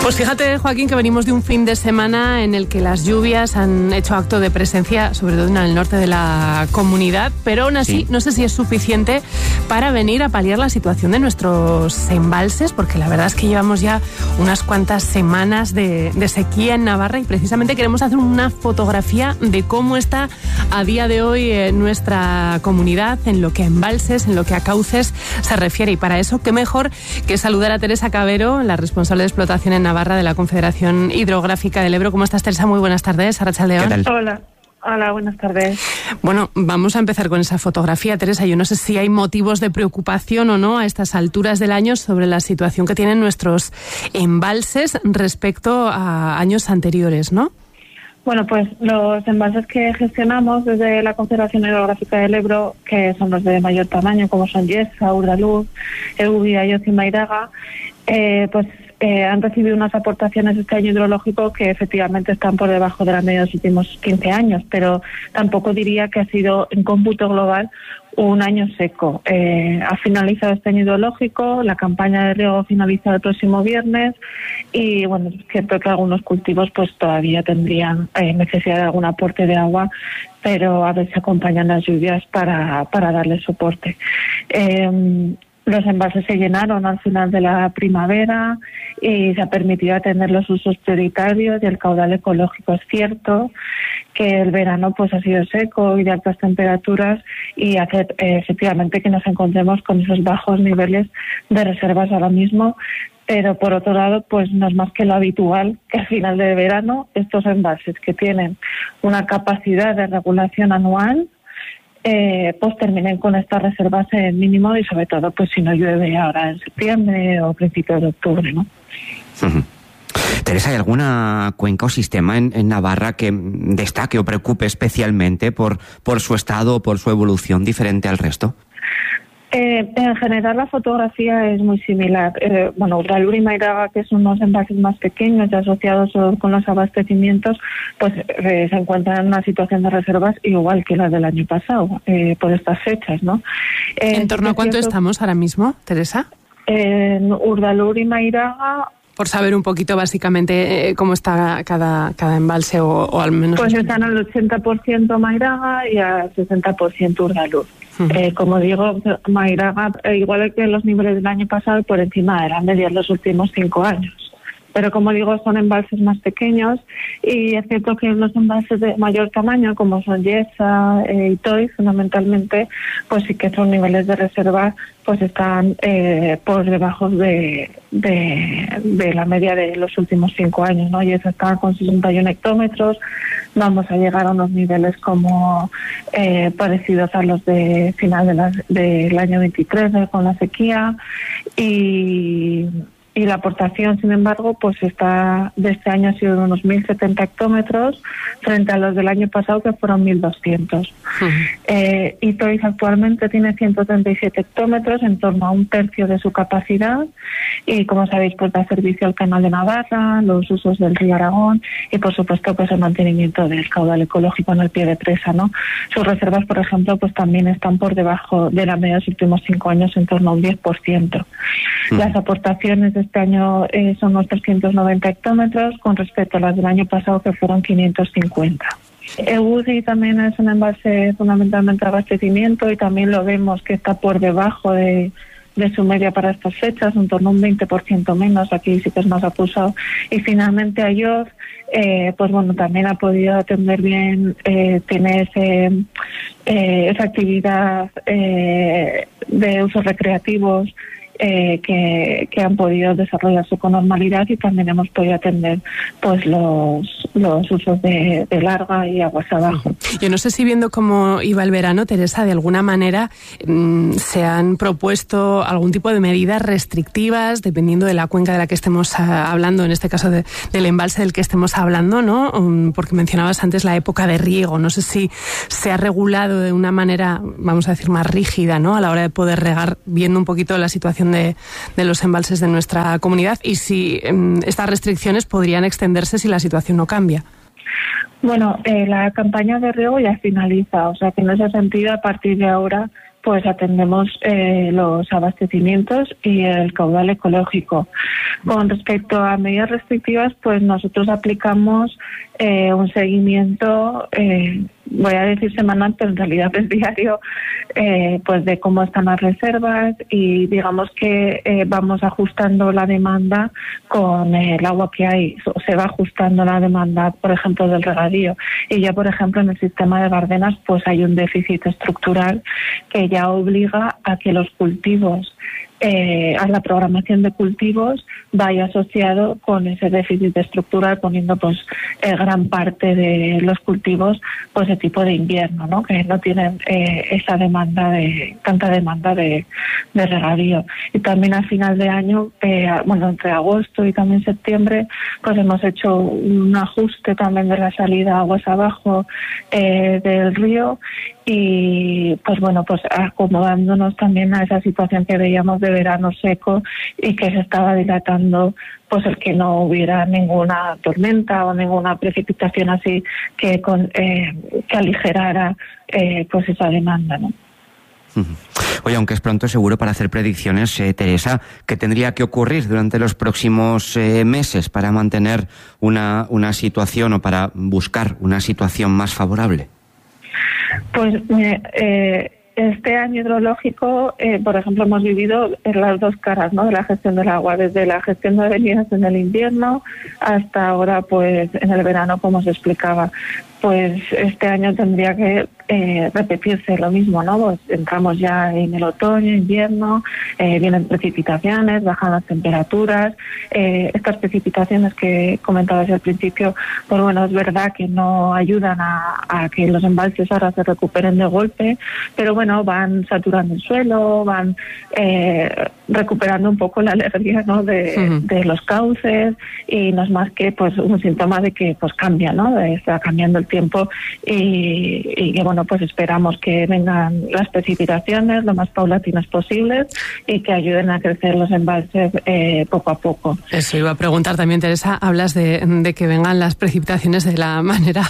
Pues fíjate, Joaquín, que venimos de un fin de semana en el que las lluvias han hecho acto de presencia, sobre todo en el norte de la comunidad, pero aún así no sé si es suficiente para venir a paliar la situación de nuestros embalses, porque la verdad es que llevamos ya unas cuantas semanas de sequía en Navarra y precisamente queremos hacer una fotografía de cómo está a día de hoy nuestra comunidad en lo que a embalses, en lo que a cauces se refiere. Y para eso, qué mejor que saludar a Teresa Cabero, la responsable de explotación en Navarra de la Confederación Hidrográfica del Ebro. ¿Cómo estás, Teresa? Muy buenas tardes. Arratsaldeon. Hola, buenas tardes. Bueno, vamos a empezar con esa fotografía, Teresa. Yo no sé si hay motivos de preocupación o no a estas alturas del año sobre la situación que tienen nuestros embalses respecto a años anteriores, ¿no? Bueno, pues los embalses que gestionamos desde la Confederación Hidrográfica del Ebro, que son los de mayor tamaño, como son Yesa, Urdaluz, Egubi, Ayoz y Mairaga, han recibido unas aportaciones este año hidrológico que efectivamente están por debajo de la media de los últimos 15 años, pero tampoco diría que ha sido en cómputo global un año seco. Ha finalizado este año hidrológico, la campaña de riego finaliza el próximo viernes y bueno, es cierto que algunos cultivos pues todavía tendrían necesidad de algún aporte de agua, pero a ver si acompañan las lluvias para darle soporte. Los embalses se llenaron al final de la primavera y se ha permitido atender los usos prioritarios y el caudal ecológico. Es cierto que el verano pues ha sido seco y de altas temperaturas y hace efectivamente que nos encontremos con esos bajos niveles de reservas ahora mismo, pero por otro lado pues no es más que lo habitual que al final de verano estos embalses que tienen una capacidad de regulación anual pues terminen con estas reservas en mínimo y sobre todo pues si no llueve ahora en septiembre o principios de octubre, ¿no? Uh-huh. Teresa, ¿hay alguna cuenca o sistema en Navarra que destaque o preocupe especialmente por su estado o por su evolución diferente al resto? En general la fotografía es muy similar. Urdalur y Mairaga, que son unos embalses más pequeños y asociados con los abastecimientos, pues se encuentran en una situación de reservas igual que la del año pasado, por estas fechas, ¿no? ¿En torno a cuánto estamos ahora mismo, Teresa? En Urdalur y Mairaga... Por saber un poquito básicamente cómo está cada embalse o al menos... Pues están al 80% Mairaga y al 60% Urdalur. Como digo, Mairaga, igual que los niveles del año pasado, por encima de la media de los últimos 5 años. Pero como digo, son embalses más pequeños y es cierto que los embalses de mayor tamaño, como son Yesa y Toy, fundamentalmente, pues sí que son niveles de reserva, pues están por debajo de la media de los últimos 5 años, ¿no? Yesa está con 61 hectómetros, vamos a llegar a unos niveles como parecidos a los de final del año 23 con la sequía y la aportación, sin embargo, pues de este año ha sido de unos 1.070 hectómetros frente a los del año pasado que fueron 1.200. Y Toys actualmente tiene 137 hectómetros, en torno a un tercio de su capacidad y, como sabéis, pues da servicio al Canal de Navarra, los usos del río Aragón y, por supuesto, pues el mantenimiento del caudal ecológico en el pie de presa, ¿no? Sus reservas, por ejemplo, pues también están por debajo de la media de los últimos 5 años, en torno a un 10%. Las aportaciones de este año son unos 390 hectómetros con respecto a las del año pasado que fueron 550. Egubi también es un embalse fundamentalmente de abastecimiento y también lo vemos que está por debajo de su media para estas fechas, en torno a un 20% menos, aquí sí que es más acusado. Y finalmente Ayoz, pues bueno, también ha podido atender bien, tiene esa actividad de usos recreativos que han podido desarrollarse con normalidad y también hemos podido atender pues los usos de larga y aguas abajo. Yo no sé si viendo cómo iba el verano, Teresa, de alguna manera se han propuesto algún tipo de medidas restrictivas dependiendo de la cuenca de la que estemos hablando, en este caso del embalse del que estemos hablando, ¿no? Porque mencionabas antes la época de riego. No sé si se ha regulado de una manera, vamos a decir, más rígida, ¿no? A la hora de poder regar, viendo un poquito la situación de los embalses de nuestra comunidad y si estas restricciones podrían extenderse si la situación no cambia. Bueno, la campaña de riego ya finaliza, o sea que en ese sentido a partir de ahora pues atendemos los abastecimientos y el caudal ecológico. Con respecto a medidas restrictivas, pues nosotros aplicamos un seguimiento, voy a decir semanal, pero en realidad es diario, pues de cómo están las reservas, y digamos que vamos ajustando la demanda con el agua que hay. Se va ajustando la demanda, por ejemplo, del regadío. Y ya, por ejemplo, en el sistema de Bardenas, pues hay un déficit estructural que ya obliga a que los cultivos, a la programación de cultivos, vaya asociado con ese déficit estructural, poniendo pues gran parte de los cultivos pues de tipo de invierno, ¿no? Que no tienen esa demanda tanta demanda de regadío. Y también a final de año, entre agosto y también septiembre, pues hemos hecho un ajuste también de la salida aguas abajo del río, y pues acomodándonos también a esa situación que veíamos de verano seco y que se estaba dilatando, pues el que no hubiera ninguna tormenta o ninguna precipitación así que aligerara pues esa demanda, ¿no? Oye, aunque es pronto seguro para hacer predicciones, Teresa, ¿qué tendría que ocurrir durante los próximos meses para mantener una situación o para buscar una situación más favorable? Pues este año hidrológico, por ejemplo, hemos vivido las dos caras, ¿no?, de la gestión del agua, desde la gestión de avenidas en el invierno hasta ahora, pues en el verano, como os explicaba. Pues este año tendría que repetirse lo mismo, ¿no? Pues entramos ya en el otoño, invierno, vienen precipitaciones, bajan las temperaturas. Estas precipitaciones que comentabas al principio, pues bueno, es verdad que no ayudan a que los embalses ahora se recuperen de golpe, pero bueno, van saturando el suelo, van recuperando un poco la alergia, ¿no?, de los cauces, y no es más que pues un síntoma de que pues cambia, ¿no?, está cambiando el tiempo, y que bueno, pues esperamos que vengan las precipitaciones lo más paulatinas posibles y que ayuden a crecer los embalses poco a poco. Eso iba a preguntar también, Teresa. Hablas de que vengan las precipitaciones de la manera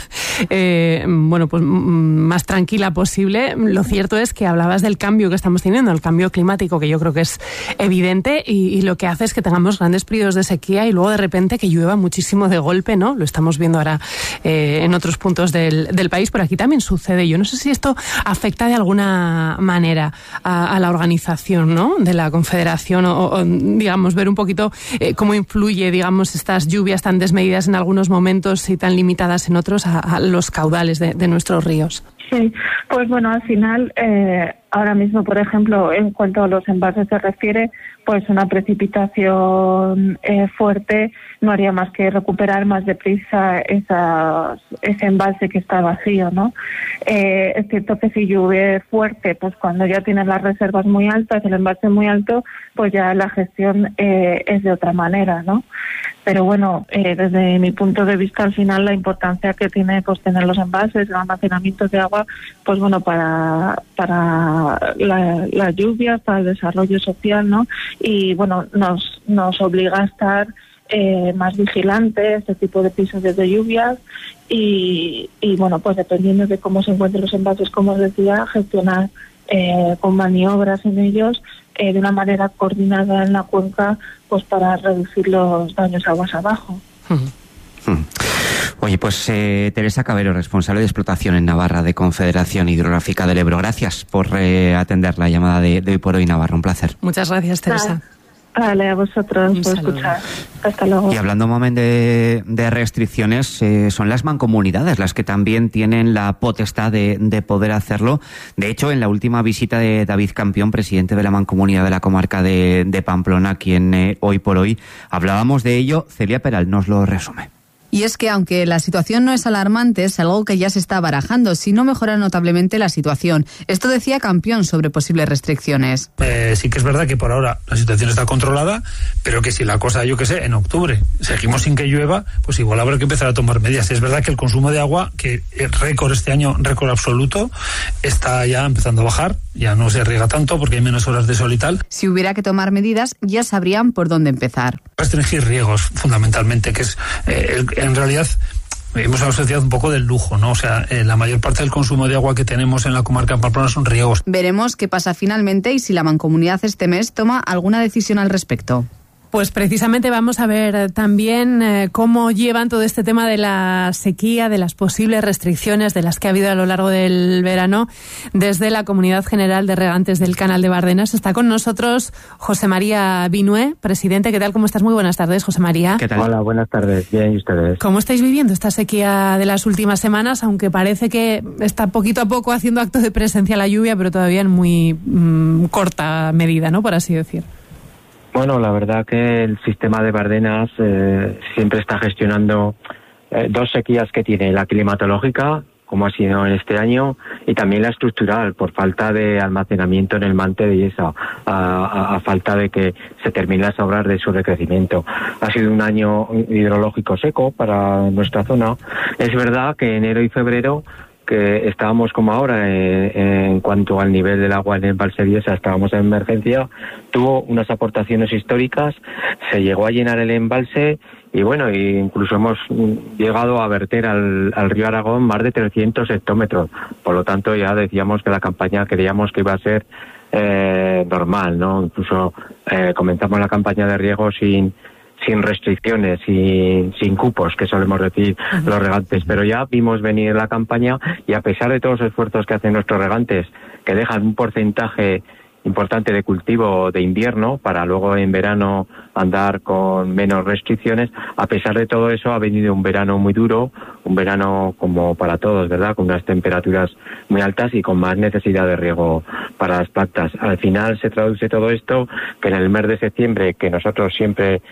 pues más tranquila posible. Lo cierto es que hablabas del cambio que estamos teniendo, el cambio climático, que yo creo que es evidente, y lo que hace es que tengamos grandes periodos de sequía y luego de repente que llueva muchísimo de golpe, ¿no? Lo estamos viendo ahora en otros puntos del país. Por aquí también sucede. Yo no sé si esto afecta de alguna manera a la organización, ¿no?, de la Confederación, o digamos, ver un poquito cómo influye, digamos, estas lluvias tan desmedidas en algunos momentos y tan limitadas en otros a los caudales de nuestros ríos. Sí, pues bueno, al final, ahora mismo, por ejemplo, en cuanto a los embalses se refiere, pues una precipitación fuerte no haría más que recuperar más deprisa ese embalse que está vacío, ¿no? Es cierto que si llueve fuerte, pues cuando ya tienes las reservas muy altas, el embalse muy alto, pues ya la gestión es de otra manera, ¿no? Pero bueno, desde mi punto de vista, al final la importancia que tiene pues tener los embalses, el almacenamiento de agua, pues bueno, para las lluvias, para el desarrollo social, ¿no? Y bueno, nos obliga a estar más vigilantes este tipo de episodios de lluvias, y bueno, pues dependiendo de cómo se encuentren los embalses, como os decía, gestionar con maniobras en ellos de una manera coordinada en la cuenca, pues para reducir los daños aguas abajo. Oye, pues Teresa Cabero, responsable de explotación en Navarra de Confederación Hidrográfica del Ebro, gracias por atender la llamada de Hoy por Hoy Navarra. Un placer. Muchas gracias, Teresa. Vale, a vosotros por escuchar. Hasta luego. Y hablando un momento de restricciones, son las mancomunidades las que también tienen la potestad de poder hacerlo. De hecho, en la última visita de David Campión, presidente de la mancomunidad de la comarca de Pamplona, aquí en Hoy por Hoy, hablábamos de ello. Celia Peral nos lo resume. Y es que aunque la situación no es alarmante, es algo que ya se está barajando, si no mejora notablemente la situación. Esto decía Campión sobre posibles restricciones. Sí que es verdad que por ahora la situación está controlada, pero que si la cosa, yo qué sé, en octubre seguimos sin que llueva, pues igual habrá que empezar a tomar medidas. Es verdad que el consumo de agua, que es récord este año, récord absoluto, está ya empezando a bajar, ya no se riega tanto porque hay menos horas de sol y tal. Si hubiera que tomar medidas, ya sabrían por dónde empezar. Restringir riegos, fundamentalmente, que es en realidad vivimos en una sociedad un poco del lujo, ¿no? O sea, la mayor parte del consumo de agua que tenemos en la comarca de Pamplona son riegos. Veremos qué pasa finalmente y si la Mancomunidad este mes toma alguna decisión al respecto. Pues precisamente vamos a ver también cómo llevan todo este tema de la sequía, de las posibles restricciones de las que ha habido a lo largo del verano desde la Comunidad General de Regantes del Canal de Bardenas. Está con nosotros José María Vinué, presidente. ¿Qué tal? ¿Cómo estás? Muy buenas tardes, José María. ¿Qué tal? Hola, buenas tardes. Bien, ¿y ustedes? ¿Cómo estáis viviendo esta sequía de las últimas semanas? Aunque parece que está poquito a poco haciendo acto de presencia la lluvia, pero todavía en muy corta medida, ¿no? Por así decir. Bueno, la verdad que el sistema de Bardenas siempre está gestionando dos sequías que tiene, la climatológica, como ha sido en este año, y también la estructural, por falta de almacenamiento en el mante de Illesa, a falta de que se terminen las obras de su recrecimiento. Ha sido un año hidrológico seco para nuestra zona. Es verdad que enero y febrero, que estábamos como ahora en cuanto al nivel del agua en el embalse de Illesa, estábamos en emergencia, tuvo unas aportaciones históricas, se llegó a llenar el embalse y bueno, incluso hemos llegado a verter al río Aragón más de 300 hectómetros. Por lo tanto, ya decíamos que la campaña creíamos que iba a ser normal, ¿no? Incluso comenzamos la campaña de riego sin restricciones, sin cupos, que solemos decir los regantes, pero ya vimos venir la campaña y a pesar de todos los esfuerzos que hacen nuestros regantes, que dejan un porcentaje importante de cultivo de invierno para luego en verano andar con menos restricciones, a pesar de todo eso ha venido un verano muy duro, un verano como para todos, ¿verdad?, con unas temperaturas muy altas y con más necesidad de riego para las plantas. Al final se traduce todo esto que en el mes de septiembre, que nosotros siempre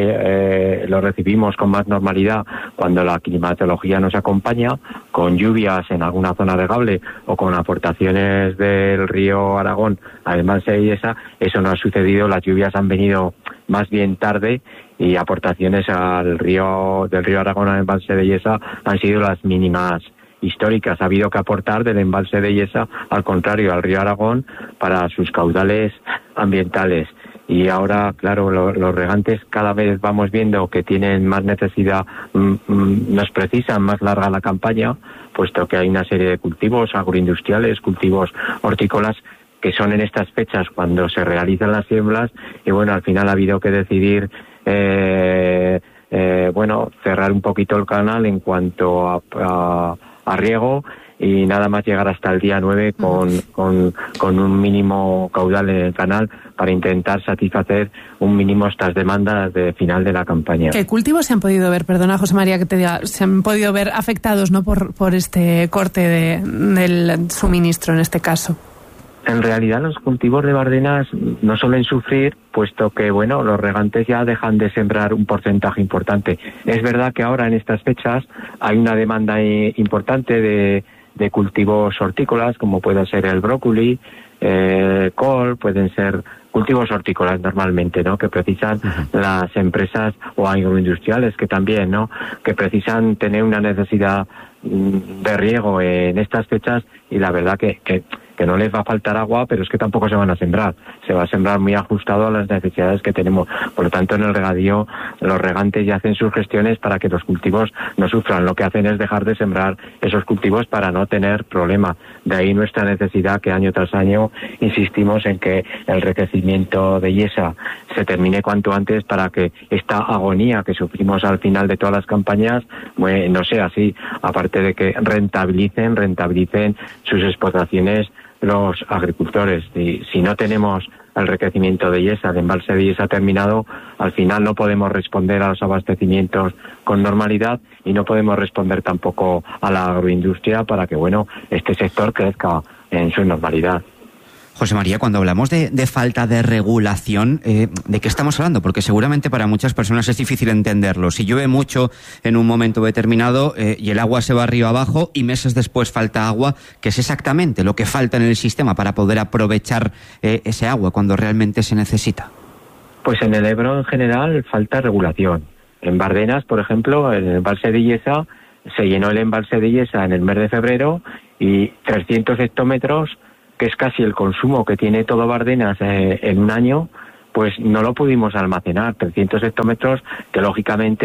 lo recibimos con más normalidad cuando la climatología nos acompaña, con lluvias en alguna zona regable o con aportaciones del río Aragón al embalse de Illesa, eso no ha sucedido. Las lluvias han venido más bien tarde y aportaciones del río Aragón al embalse de Illesa han sido las mínimas históricas. Ha habido que aportar del embalse de Illesa, al contrario, al río Aragón para sus caudales ambientales. Y ahora, claro, los regantes cada vez vamos viendo que tienen más necesidad, nos precisan más larga la campaña, puesto que hay una serie de cultivos agroindustriales, cultivos hortícolas, que son en estas fechas cuando se realizan las siembras, y bueno, al final ha habido que decidir, cerrar un poquito el canal en cuanto a riego, y nada más llegar hasta el día 9 con un mínimo caudal en el canal para intentar satisfacer un mínimo estas demandas de final de la campaña. ¿Qué cultivos se han podido ver, perdona José María que te diga, se han podido ver afectados, ¿no?, por este corte del suministro en este caso? En realidad los cultivos de Bardenas no suelen sufrir, puesto que bueno, los regantes ya dejan de sembrar un porcentaje importante. Es verdad que ahora en estas fechas hay una demanda importante de cultivos hortícolas, como puede ser el brócoli, col, pueden ser cultivos hortícolas normalmente, ¿no?, que precisan las empresas o agroindustriales que también, ¿no?, que precisan tener una necesidad de riego en estas fechas, y la verdad que no les va a faltar agua, pero es que tampoco se van a sembrar. Se va a sembrar muy ajustado a las necesidades que tenemos. Por lo tanto, en el regadío, los regantes ya hacen sus gestiones para que los cultivos no sufran. Lo que hacen es dejar de sembrar esos cultivos para no tener problema. De ahí nuestra necesidad que año tras año insistimos en que el recrecimiento de Illesa se termine cuanto antes para que esta agonía que sufrimos al final de todas las campañas no sea así. Aparte de que rentabilicen sus explotaciones los agricultores. Y si no tenemos el recrecimiento de Illesa, el embalse de Illesa terminado, al final no podemos responder a los abastecimientos con normalidad y no podemos responder tampoco a la agroindustria para que este sector crezca en su normalidad. José María, cuando hablamos de falta de regulación, ¿de qué estamos hablando? Porque seguramente para muchas personas es difícil entenderlo. Si llueve mucho en un momento determinado y el agua se va río abajo y meses después falta agua, ¿qué es exactamente lo que falta en el sistema para poder aprovechar ese agua cuando realmente se necesita? Pues en el Ebro en general falta regulación. En Bardenas, por ejemplo, en el embalse de Illesa, se llenó el embalse de Illesa en el mes de febrero y 300 hectómetros, que es casi el consumo que tiene todo Bardenas en un año, pues no lo pudimos almacenar. 300 hectómetros que lógicamente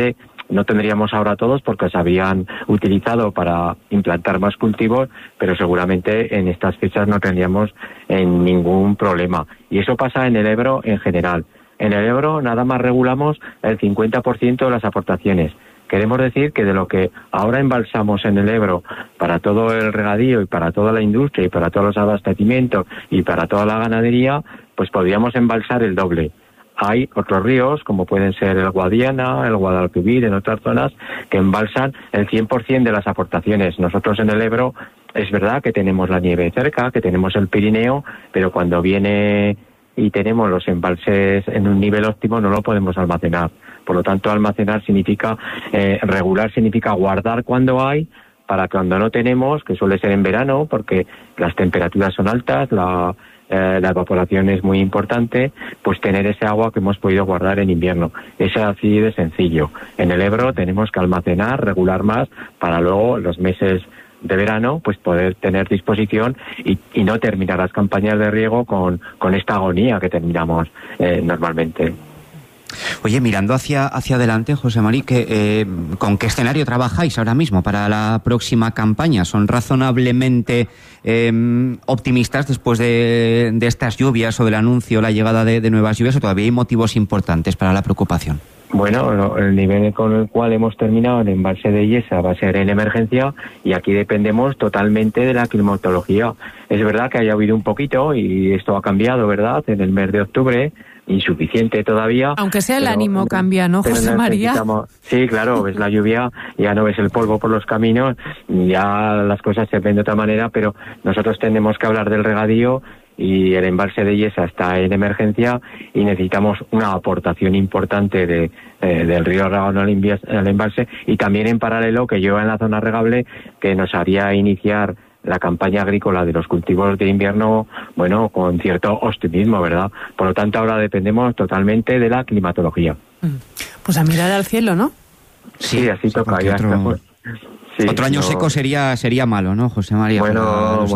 no tendríamos ahora todos porque se habían utilizado para implantar más cultivos, pero seguramente en estas fechas no tendríamos ningún problema. Y eso pasa en el Ebro en general. En el Ebro nada más regulamos el 50% de las aportaciones. Queremos decir que de lo que ahora embalsamos en el Ebro para todo el regadío y para toda la industria y para todos los abastecimientos y para toda la ganadería, pues podríamos embalsar el doble. Hay otros ríos, como pueden ser el Guadiana, el Guadalquivir, en otras zonas, que embalsan el 100% de las aportaciones. Nosotros en el Ebro es verdad que tenemos la nieve cerca, que tenemos el Pirineo, pero cuando viene y tenemos los embalses en un nivel óptimo no lo podemos almacenar. Por lo tanto, almacenar significa, regular significa guardar cuando hay, para cuando no tenemos, que suele ser en verano, porque las temperaturas son altas, la evaporación es muy importante, pues tener ese agua que hemos podido guardar en invierno. Es así de sencillo. En el Ebro tenemos que almacenar, regular más, para luego los meses de verano pues poder tener disposición y no terminar las campañas de riego con esta agonía que terminamos normalmente. Oye, mirando hacia adelante, José Mari, ¿con qué escenario trabajáis ahora mismo para la próxima campaña? ¿Son razonablemente optimistas después de estas lluvias o del anuncio, la llegada de nuevas lluvias, o todavía hay motivos importantes para la preocupación? Bueno, el nivel con el cual hemos terminado el embalse de Illesa va a ser en emergencia y aquí dependemos totalmente de la climatología. Es verdad que haya habido un poquito y esto ha cambiado, ¿verdad?, en el mes de octubre, insuficiente todavía. Aunque sea el ánimo cambia, ¿no, José María? Sí, claro, ves la lluvia, ya no ves el polvo por los caminos, ya las cosas se ven de otra manera, pero nosotros tenemos que hablar del regadío y el embalse de Illesa está en emergencia y necesitamos una aportación importante del río Aragón al embalse, y también en paralelo que llueva en la zona regable, que nos haría iniciar la campaña agrícola de los cultivos de invierno, bueno, con cierto optimismo, ¿verdad? Por lo tanto, ahora dependemos totalmente de la climatología. Pues a mirar al cielo, ¿no? Sí, así toca. Ya estamos. Sí, otro año seco sería malo, ¿no, José María? Bueno,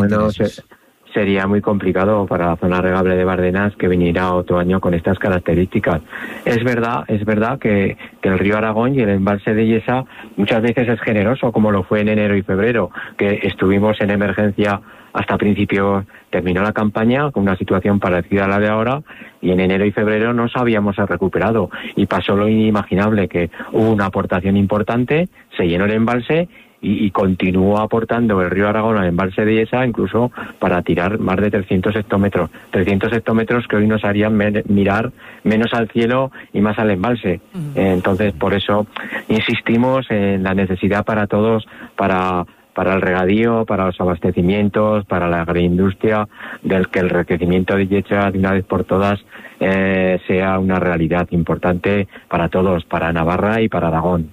sería muy complicado para la zona regable de Bardenas que viniera otro año con estas características. Es verdad que el río Aragón y el embalse de Illesa muchas veces es generoso, como lo fue en enero y febrero, que estuvimos en emergencia hasta principios, terminó la campaña con una situación parecida a la de ahora, y en enero y febrero no se habíamos recuperado y pasó lo inimaginable, que hubo una aportación importante, se llenó el embalse y continuó aportando el río Aragón al embalse de Illesa, incluso para tirar más de 300 hectómetros. 300 hectómetros que hoy nos harían mirar menos al cielo y más al embalse. Entonces, por eso insistimos en la necesidad para todos, para el regadío, para los abastecimientos, para la agroindustria, del que el recrecimiento de Illesa de una vez por todas sea una realidad importante para todos, para Navarra y para Aragón.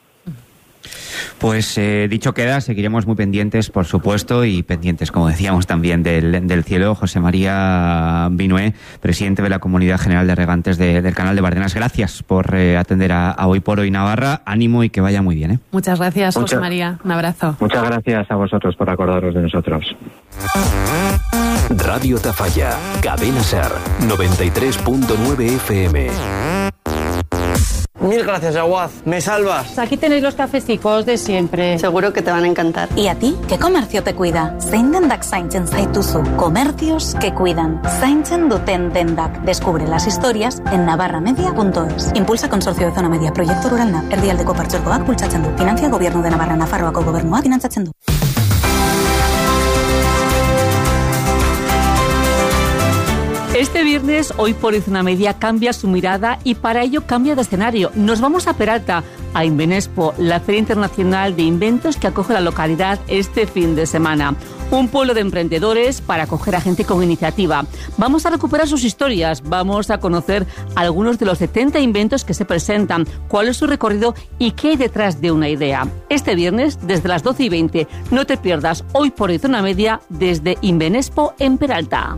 Pues dicho queda, seguiremos muy pendientes, por supuesto, y pendientes, como decíamos, también del cielo. José María Vinué, presidente de la Comunidad General de Regantes del Canal de Bardenas, gracias por atender a Hoy por Hoy Navarra. Ánimo y que vaya muy bien. Muchas gracias, José María. Un abrazo. Muchas gracias a vosotros por acordaros de nosotros. Radio Tafalla, Cadena Ser, 93.9 FM. Mil gracias, Aguaz. Me salvas. Aquí tenéis los cafecicos de siempre. Seguro que te van a encantar. ¿Y a ti? ¿Qué comercio te cuida? Zein dendak zaintzen zaituzu. Comercios que cuidan. Zaintzen duten dendak. Descubre las historias en navarramedia.es. Impulsa Consorcio de Zona Media. Proyecto Rural NAP. Erdialdeko partzuergoak bultzatzen du. Financia Gobierno de Navarra. Nafarroako Gobernua finantzatzen du. Este viernes, Hoy por Hoy Zona Media cambia su mirada y para ello cambia de escenario. Nos vamos a Peralta, a Invenespo, la Feria Internacional de Inventos que acoge la localidad este fin de semana. Un pueblo de emprendedores para acoger a gente con iniciativa. Vamos a recuperar sus historias, vamos a conocer algunos de los 70 inventos que se presentan, cuál es su recorrido y qué hay detrás de una idea. Este viernes, desde las 12:20, no te pierdas Hoy por Hoy Zona Media desde Invenespo en Peralta.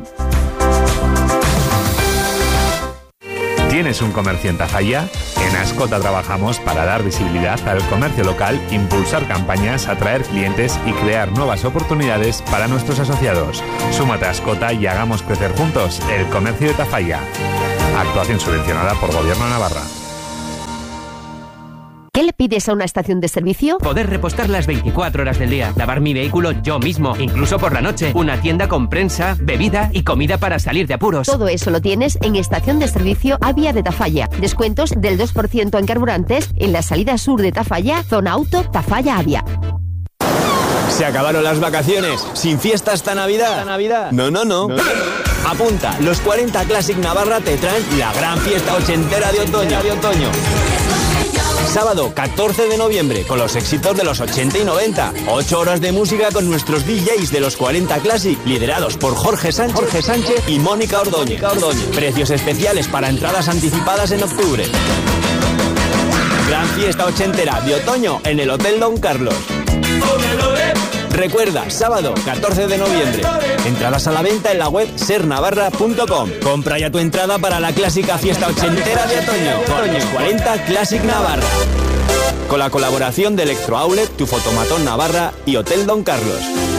¿Tienes un comercio en Tafalla? En Ascota trabajamos para dar visibilidad al comercio local, impulsar campañas, atraer clientes y crear nuevas oportunidades para nuestros asociados. Súmate a Ascota y hagamos crecer juntos el comercio de Tafalla. Actuación subvencionada por Gobierno de Navarra. ¿Qué le pides a una estación de servicio? Poder repostar las 24 horas del día, lavar mi vehículo yo mismo, incluso por la noche, una tienda con prensa, bebida y comida para salir de apuros. Todo eso lo tienes en Estación de Servicio Avia de Tafalla. Descuentos del 2% en carburantes en la salida sur de Tafalla, zona auto Tafalla Avia. ¿Se acabaron las vacaciones? ¿Sin fiesta esta Navidad? No. Apunta, los 40 Classic Navarra te traen la gran fiesta ochentera de otoño. Sábado 14 de noviembre, con los éxitos de los 80 y 90. 8 horas de música con nuestros DJs de los 40 Classic, liderados por Jorge Sánchez y Mónica Ordóñez. Precios especiales para entradas anticipadas en octubre. Gran fiesta ochentera de otoño en el Hotel Don Carlos. Recuerda, sábado 14 de noviembre. Entradas a la venta en la web sernavarra.com. Compra ya tu entrada para la clásica fiesta ochentera de otoño. Con los 40 Classic Navarra. Con la colaboración de Electro Outlet, Tu Fotomatón Navarra y Hotel Don Carlos.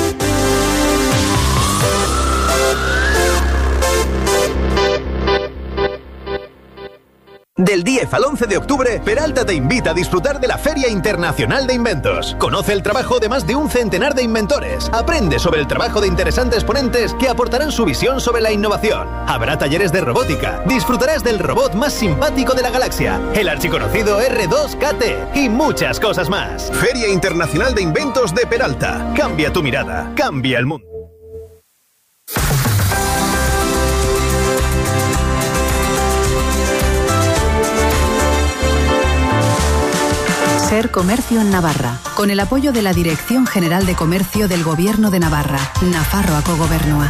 Del 10 al 11 de octubre, Peralta te invita a disfrutar de la Feria Internacional de Inventos. Conoce el trabajo de más de un centenar de inventores. Aprende sobre el trabajo de interesantes ponentes que aportarán su visión sobre la innovación. Habrá talleres de robótica. Disfrutarás del robot más simpático de la galaxia, el archiconocido R2KT, y muchas cosas más. Feria Internacional de Inventos de Peralta. Cambia tu mirada. Cambia el mundo. Ser Comercio en Navarra, con el apoyo de la Dirección General de Comercio del Gobierno de Navarra, Nafarroako Gobernua.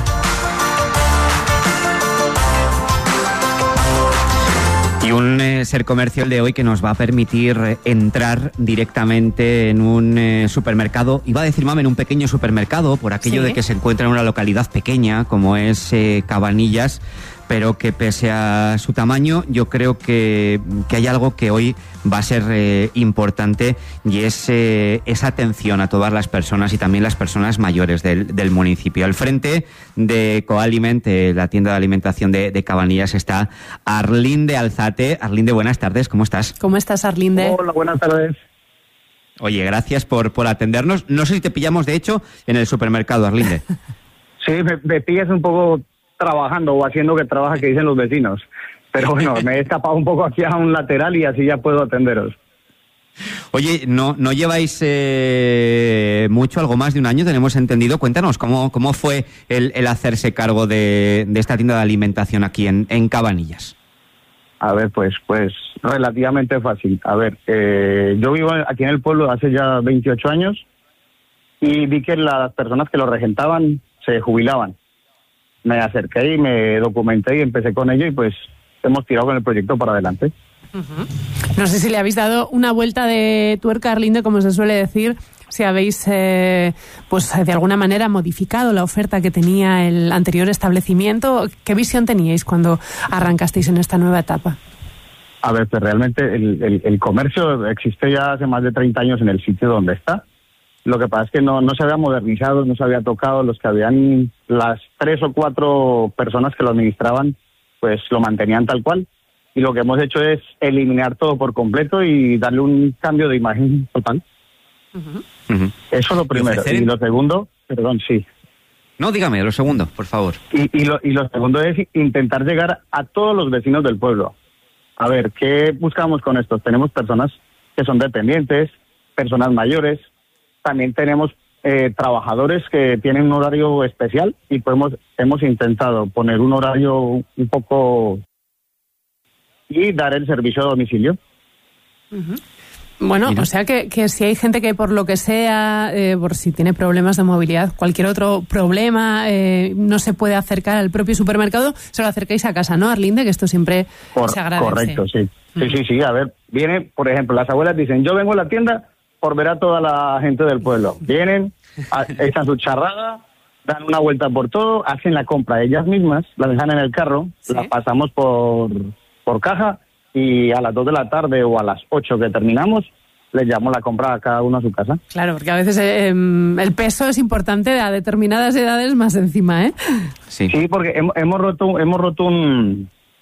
Y un Ser Comercio el de hoy que nos va a permitir entrar directamente en un supermercado, iba a decir, en un pequeño supermercado, por aquello de que se encuentra en una localidad pequeña como es Cabanillas, pero que pese a su tamaño yo creo que hay algo que hoy va a ser importante, y es esa atención a todas las personas y también las personas mayores del municipio. Al frente de Coaliment, la tienda de alimentación de Cabanillas, está Arlinde Alzate. Arlinde, buenas tardes, ¿cómo estás? ¿Cómo estás, Arlinde? Hola, buenas tardes. Oye, gracias por atendernos. No sé si te pillamos, de hecho, en el supermercado, Arlinde. Sí, me pillas un poco trabajando o haciendo que trabaja, que dicen los vecinos. Pero bueno, me he escapado un poco aquí a un lateral y así ya puedo atenderos. Oye, no lleváis mucho, algo más de un año, tenemos entendido. Cuéntanos, ¿cómo fue el hacerse cargo de esta tienda de alimentación aquí en Cabanillas? A ver, pues relativamente fácil. A ver, yo vivo aquí en el pueblo hace ya 28 años y vi que las personas que lo regentaban se jubilaban. Me acerqué y me documenté y empecé con ello y pues hemos tirado con el proyecto para adelante. Uh-huh. No sé si le habéis dado una vuelta de tuerca, Arlinde, como se suele decir, si habéis pues de alguna manera modificado la oferta que tenía el anterior establecimiento. ¿Qué visión teníais cuando arrancasteis en esta nueva etapa? A ver, pues realmente el comercio existe ya hace más de 30 años en el sitio donde está. Lo que pasa es que no se había modernizado, no se había tocado. Los que habían, las 3 o 4 personas que lo administraban, pues lo mantenían tal cual. Y lo que hemos hecho es eliminar todo por completo y darle un cambio de imagen total. Uh-huh. Uh-huh. Eso es lo primero. Y lo segundo, perdón, sí. No, dígame, lo segundo, por favor. Y lo segundo es intentar llegar a todos los vecinos del pueblo. A ver, ¿qué buscamos con esto? Tenemos personas que son dependientes, personas mayores. También tenemos trabajadores que tienen un horario especial y hemos intentado poner un horario un poco y dar el servicio a domicilio. Uh-huh. Bueno, o sea que si hay gente que por lo que sea, por si tiene problemas de movilidad, cualquier otro problema, no se puede acercar al propio supermercado, se lo acercáis a casa, ¿no, Arlinde? Que esto siempre se agradece. Correcto, sí. Sí. A ver, viene, por ejemplo, las abuelas dicen, yo vengo a la tienda por ver a toda la gente del pueblo. Vienen, echan su charrada, dan una vuelta por todo, hacen la compra ellas mismas, la dejan en el carro, ¿sí? La pasamos por caja y a las 2 de la tarde o a las 8 que terminamos, les llevamos la compra a cada uno a su casa. Claro, porque a veces el peso es importante a determinadas edades más encima, ¿eh? Sí, porque hemos roto un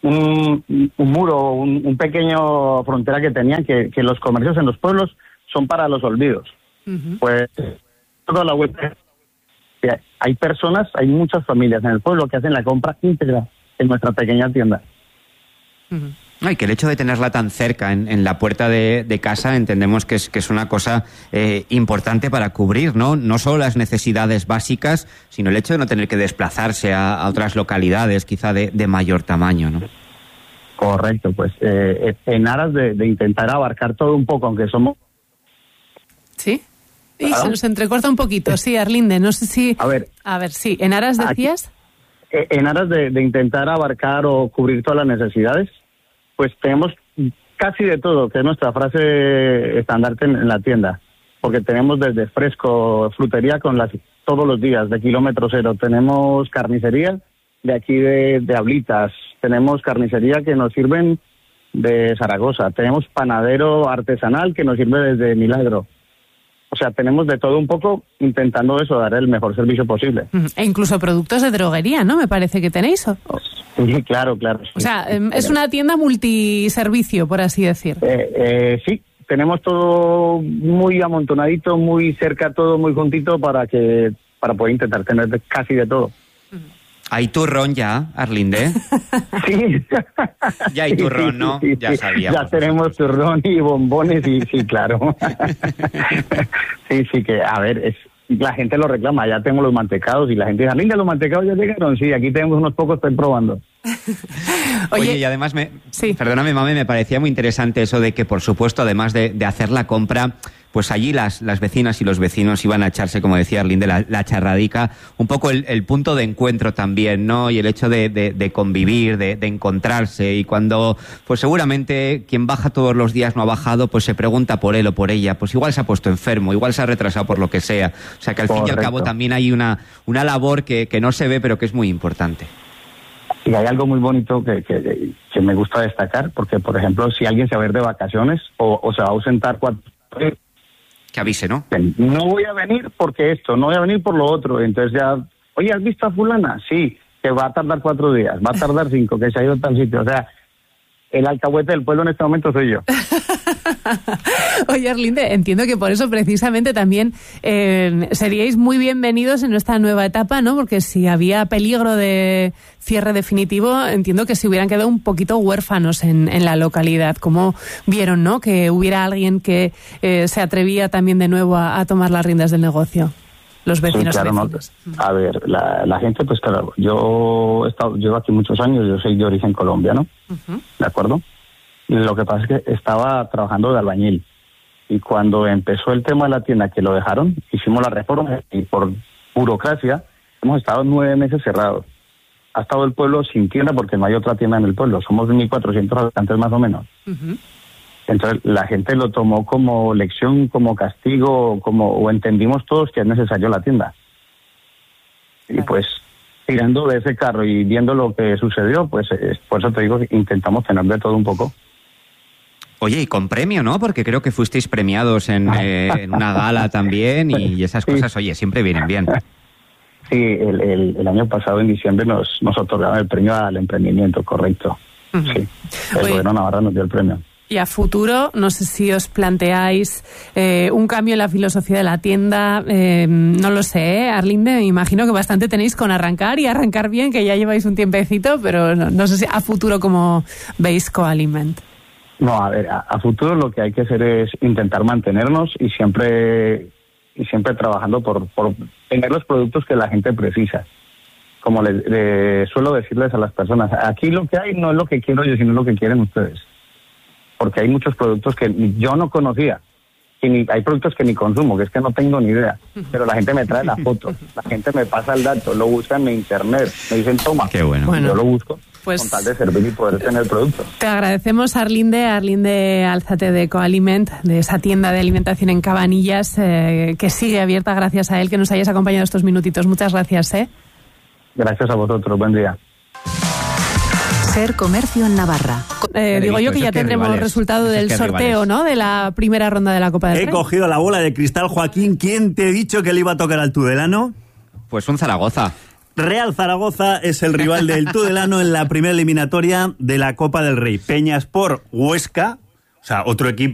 muro, un pequeño frontera que tenían, que los comercios en los pueblos son para los olvidos. Pues toda la vuelta, hay personas, hay muchas familias en el pueblo que hacen la compra íntegra en nuestra pequeña tienda. Y que el hecho de tenerla tan cerca, en la puerta de casa, entendemos que es una cosa importante para cubrir, ¿no? No solo las necesidades básicas, sino el hecho de no tener que desplazarse a otras localidades, quizá de mayor tamaño, ¿no? Correcto, pues en aras de intentar abarcar todo un poco, aunque somos... ¿Sí? Y se nos entrecorta un poquito, sí, Arlinde, no sé si... A ver, sí, ¿en aras decías? En aras de intentar abarcar o cubrir todas las necesidades, pues tenemos casi de todo, que es nuestra frase estandarte en la tienda, porque tenemos desde fresco, frutería todos los días, de kilómetro cero, tenemos carnicería de aquí de Ablitas, tenemos carnicería que nos sirven de Zaragoza, tenemos panadero artesanal que nos sirve desde Milagro. O sea, tenemos de todo un poco, intentando eso, dar el mejor servicio posible. E incluso productos de droguería, ¿no? Me parece que tenéis. Sí, claro. O sea, es una tienda multiservicio, por así decir. Sí, tenemos todo muy amontonadito, muy cerca, todo muy juntito para poder intentar tener casi de todo. ¿Hay turrón ya, Arlinde? Sí. Ya hay turrón, ¿no? Sí. Ya sabíamos. Ya tenemos turrón y bombones y sí, claro. Sí, que, a ver, la gente lo reclama, ya tengo los mantecados y la gente dice, Arlinde, ¿los mantecados ya llegaron? Sí, aquí tenemos unos pocos, estoy probando. Oye, y además, perdóname, mami, me parecía muy interesante eso de que, por supuesto, además de hacer la compra, pues allí las vecinas y los vecinos iban a echarse, como decía Arlinde, la charradica, un poco el punto de encuentro también, ¿no? Y el hecho de convivir, de encontrarse, y cuando, pues seguramente quien baja todos los días no ha bajado, pues se pregunta por él o por ella, pues igual se ha puesto enfermo, igual se ha retrasado por lo que sea. O sea que al fin y al cabo también hay una labor que no se ve, pero que es muy importante. Y hay algo muy bonito que me gusta destacar, porque, por ejemplo, si alguien se va a ir de vacaciones o se va a ausentar 4 días, que avise, ¿no? No voy a venir porque esto, no voy a venir por lo otro. Entonces ya, oye, ¿has visto a fulana? Sí, que va a tardar 4 días, va a tardar 5, que se ha ido a tal sitio. O sea, el alcahuete del pueblo en este momento soy yo. Oye, Arlinde, entiendo que por eso precisamente también seríais muy bienvenidos en esta nueva etapa, ¿no? Porque si había peligro de cierre definitivo, entiendo que se hubieran quedado un poquito huérfanos en la localidad. ¿Cómo vieron, no? Que hubiera alguien que se atrevía también de nuevo a tomar las riendas del negocio. Los vecinos. Sí, claro, a ver, la gente, pues claro, llevo aquí muchos años, yo soy de origen colombiano, ¿de acuerdo? Lo que pasa es que estaba trabajando de albañil y cuando empezó el tema de la tienda, que lo dejaron, hicimos la reforma y por burocracia hemos estado 9 meses cerrados. Ha estado el pueblo sin tienda porque no hay otra tienda en el pueblo, somos 1.400 habitantes más o menos. Entonces la gente lo tomó como lección, como castigo, o entendimos todos que es necesario la tienda. Y pues tirando de ese carro y viendo lo que sucedió, pues por eso te digo que intentamos tener de todo un poco. Oye, y con premio, ¿no? Porque creo que fuisteis premiados en una gala también y esas cosas, oye, siempre vienen bien. Sí, el año pasado en diciembre nos otorgaron el premio al emprendimiento, correcto. Sí, el gobierno Navarra nos dio el premio. Y a futuro, no sé si os planteáis un cambio en la filosofía de la tienda, no lo sé, Arlinde, me imagino que bastante tenéis con arrancar y arrancar bien, que ya lleváis un tiempecito, pero no sé si a futuro cómo veis Coaliment. No, a ver, a futuro lo que hay que hacer es intentar mantenernos y siempre trabajando por tener los productos que la gente precisa. Como le suelo decirles a las personas, aquí lo que hay no es lo que quiero yo, sino lo que quieren ustedes. Porque hay muchos productos que yo no conocía, y hay productos que ni consumo, que es que no tengo ni idea, pero la gente me trae la foto, la gente me pasa el dato, lo busca en mi internet, me dicen, toma, qué bueno. Yo lo busco pues, con tal de servir y poder tener productos. Te agradecemos, Arlinde Álzate de Coaliment, de esa tienda de alimentación en Cabanillas, que sigue abierta gracias a él, que nos hayas acompañado estos minutitos. Muchas gracias. Gracias a vosotros, buen día. Ser Comercio en Navarra. Digo yo que ya tendremos el resultado del sorteo, ¿no? De la primera ronda de la Copa del Rey. He cogido la bola de cristal, Joaquín. ¿Quién te ha dicho que le iba a tocar al Tudelano? Pues un Zaragoza. Real Zaragoza es el rival del Tudelano en la primera eliminatoria de la Copa del Rey. Peñaspor Huesca, o sea, otro equipo